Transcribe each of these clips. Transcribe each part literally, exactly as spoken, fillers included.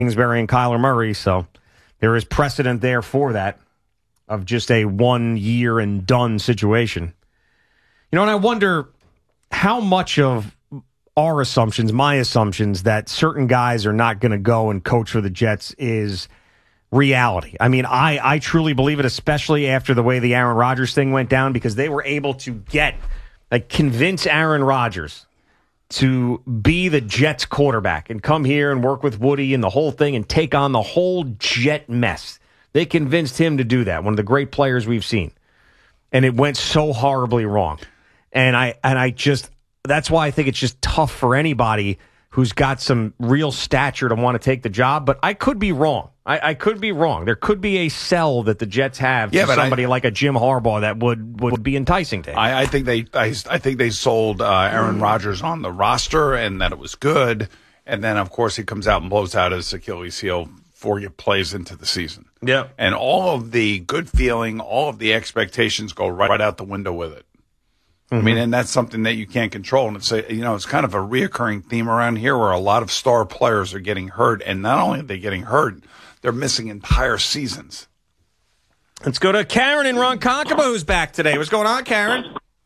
Kingsbury and Kyler Murray, so there is precedent there for that, of just a one-year and done situation. You know, and I wonder how much of our assumptions, my assumptions, that certain guys are not going to go and coach for the Jets is reality. I mean, I, I truly believe it, especially after the way the Aaron Rodgers thing went down, because they were able to get, like, convince Aaron Rodgers to be the Jets quarterback and come here and work with Woody and the whole thing and take on the whole Jet mess. They convinced him to do that, one of the great players we've seen. And it went so horribly wrong. And I and I just, that's why I think it's just tough for anybody who's got some real stature to want to take the job. But I could be wrong. I, I could be wrong. There could be a sell that the Jets have yeah, to somebody I, like a Jim Harbaugh that would, would be enticing to him. I, I think they I, I think they sold uh, Aaron mm. Rodgers on the roster and that it was good. And then, of course, he comes out and blows out his Achilles heel four plays into the season. Yeah. And all of the good feeling, all of the expectations go right, right out the window with it. Mm-hmm. I mean, and that's something that you can't control. And it's a, you know, it's kind of a reoccurring theme around here where a lot of star players are getting hurt. And not only are they getting hurt, they're missing entire seasons. Let's go to Karen in Ronkonkoma, who's back today. What's going on, Karen?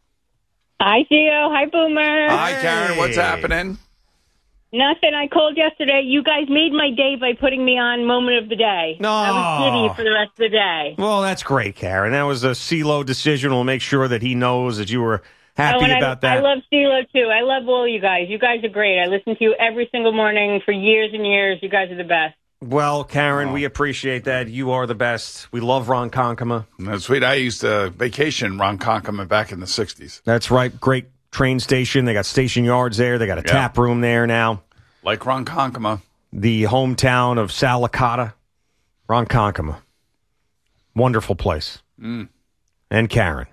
Hi, Theo. Hi, Boomer. Hi, Karen. What's happening? Nothing. I called yesterday. You guys made my day by putting me on Moment of the Day. No. I was giddy for the rest of the day. Well, that's great, Karen. That was a CeeLo decision. We'll make sure that he knows that you were happy oh, about I, that. I love CeeLo, too. I love all you guys. You guys are great. I listen to you every single morning for years and years. You guys are the best. Well, Karen, oh. we appreciate that. You are the best. We love Ronkonkoma. That's sweet. I used to vacation in Ronkonkoma back in the sixties. That's right. Great train station. They got station yards there. They got a yeah. tap room there now. Like Ronkonkoma. The hometown of Sal Licata. Ronkonkoma. Wonderful place. Mm. And Karen.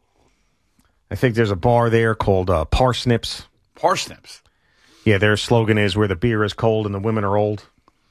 I think there's a bar there called uh, Parsnips. Parsnips? Yeah, their slogan is where the beer is cold and the women are old.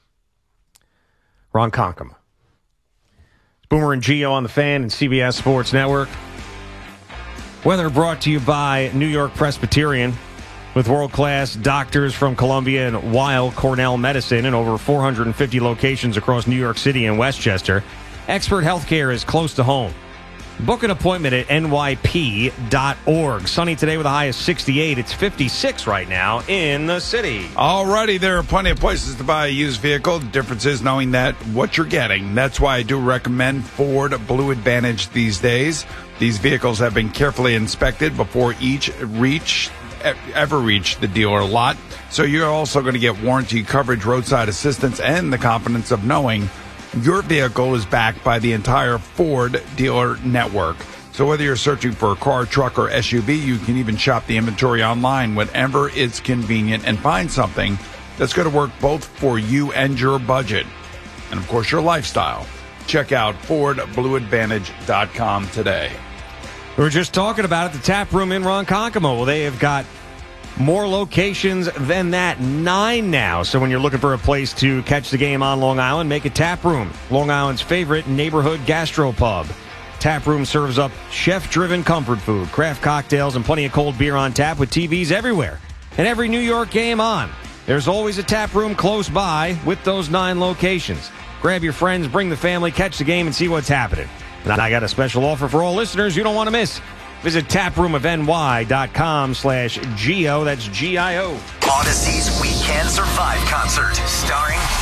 Ronkonkoma. Boomer and Gio on the Fan and C B S Sports Network. Weather brought to you by New York Presbyterian. With world-class doctors from Columbia and Weill Cornell Medicine in over four hundred fifty locations across New York City and Westchester, expert healthcare is close to home. Book an appointment at N Y P dot org. Sunny today with a high of sixty-eight. It's fifty-six right now in the city. All righty, there are plenty of places to buy a used vehicle. The difference is knowing that what you're getting. That's why I do recommend Ford Blue Advantage these days. These vehicles have been carefully inspected before each reach ever reach the dealer lot. So you're also going to get warranty coverage, roadside assistance, and the confidence of knowing your vehicle is backed by the entire Ford dealer network. So whether you're searching for a car, truck, or S U V, you can even shop the inventory online whenever it's convenient and find something that's going to work both for you and your budget. And, of course, your lifestyle. Check out Ford Blue Advantage dot com today. We were just talking about it, the tap room in Ronkonkoma. Well, they have got more locations than that, nine now. So when you're looking for a place to catch the game on Long Island, make a tap room. Long Island's favorite neighborhood gastropub. Tap room serves up chef-driven comfort food, craft cocktails, and plenty of cold beer on tap with T Vs everywhere. And every New York game on. There's always a tap room close by with those nine locations. Grab your friends, bring the family, catch the game, and see what's happening. And I got a special offer for all listeners you don't want to miss. Visit taproomofny.com slash Gio. That's G I O. Odyssey's We Can Survive concert, starring